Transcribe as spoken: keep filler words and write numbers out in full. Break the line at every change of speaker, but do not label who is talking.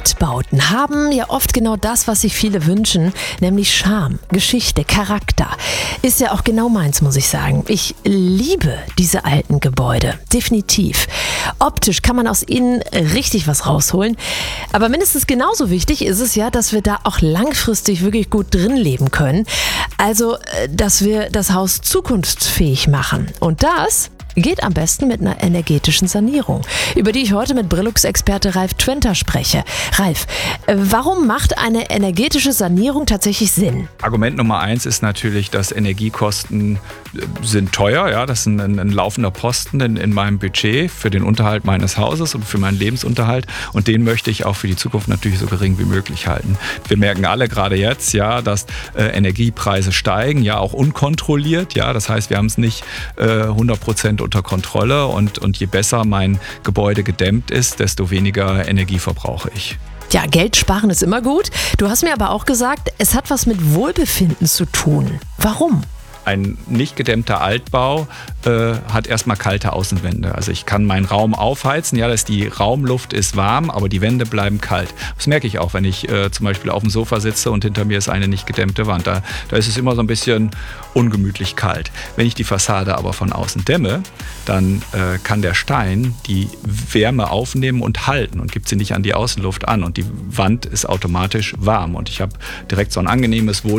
Altbauten haben ja oft genau das, was sich viele wünschen, nämlich Charme, Geschichte, Charakter. Ist ja auch genau meins, muss ich sagen. Ich liebe diese alten Gebäude, definitiv. Optisch kann man aus ihnen richtig was rausholen. Aber mindestens genauso wichtig ist es ja, dass wir da auch langfristig wirklich gut drin leben können. Also, dass wir das Haus zukunftsfähig machen. Und das geht am besten mit einer energetischen Sanierung, über die ich heute mit Brillux-Experte Ralf Twenter spreche. Ralf, warum macht eine energetische Sanierung tatsächlich Sinn?
Argument Nummer eins ist natürlich, dass Energiekosten sind teuer. Ja, das ist ein, ein laufender Posten in, in meinem Budget für den Unterhalt meines Hauses und für meinen Lebensunterhalt. Und den möchte ich auch für die Zukunft natürlich so gering wie möglich halten. Wir merken alle gerade jetzt, ja, dass äh, Energiepreise steigen, ja auch unkontrolliert. Ja, das heißt, wir haben es nicht äh, hundert Prozent unter Kontrolle und, und je besser mein Gebäude gedämmt ist, desto weniger Energie verbrauche ich.
Ja, Geld sparen ist immer gut. Du hast mir aber auch gesagt, es hat was mit Wohlbefinden zu tun. Warum?
Ein nicht gedämmter Altbau äh, hat erstmal kalte Außenwände. Also ich kann meinen Raum aufheizen, ja, dass die Raumluft ist warm, aber die Wände bleiben kalt. Das merke ich auch, wenn ich äh, zum Beispiel auf dem Sofa sitze und hinter mir ist eine nicht gedämmte Wand. Da, da ist es immer so ein bisschen ungemütlich kalt. Wenn ich die Fassade aber von außen dämme, dann äh, kann der Stein die Wärme aufnehmen und halten und gibt sie nicht an die Außenluft an. Und die Wand ist automatisch warm und ich habe direkt so ein angenehmes Wohl